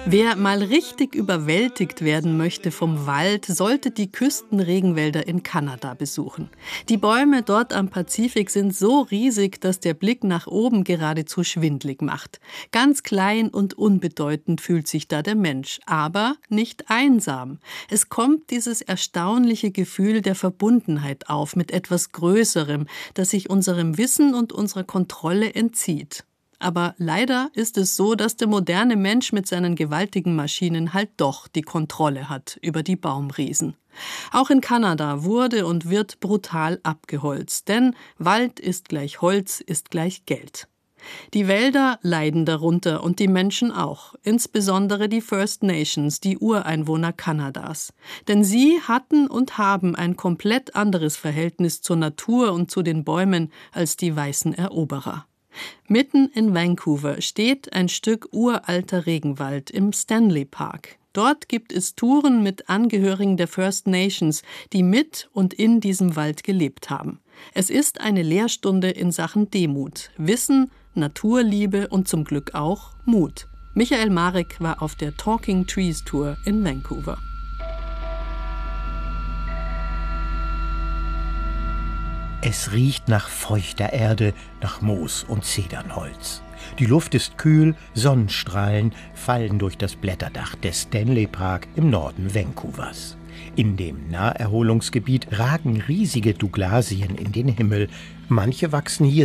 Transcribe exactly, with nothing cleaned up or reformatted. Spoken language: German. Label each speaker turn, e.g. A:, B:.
A: Wer mal richtig überwältigt werden möchte vom Wald, sollte die Küstenregenwälder in Kanada besuchen. Die Bäume dort am Pazifik sind so riesig, dass der Blick nach oben geradezu schwindlig macht. Ganz klein und unbedeutend fühlt sich da der Mensch, aber nicht einsam. Es kommt dieses erstaunliche Gefühl der Verbundenheit auf mit etwas Größerem, das sich unserem Wissen und unserer Kontrolle entzieht. Aber leider ist es so, dass der moderne Mensch mit seinen gewaltigen Maschinen halt doch die Kontrolle hat über die Baumriesen. Auch in Kanada wurde und wird brutal abgeholzt, denn Wald ist gleich Holz ist gleich Geld. Die Wälder leiden darunter und die Menschen auch, insbesondere die First Nations, die Ureinwohner Kanadas. Denn sie hatten und haben ein komplett anderes Verhältnis zur Natur und zu den Bäumen als die weißen Eroberer. Mitten in Vancouver steht ein Stück uralter Regenwald im Stanley Park. Dort gibt es Touren mit Angehörigen der First Nations, die mit und in diesem Wald gelebt haben. Es ist eine Lehrstunde in Sachen Demut, Wissen, Naturliebe und zum Glück auch Mut. Michael Marek war auf der Talking Trees Tour in Vancouver.
B: Es riecht nach feuchter Erde, nach Moos und Zedernholz. Die Luft ist kühl, Sonnenstrahlen fallen durch das Blätterdach des Stanley Park im Norden Vancouvers. In dem Naherholungsgebiet ragen riesige Douglasien in den Himmel. Manche wachsen hier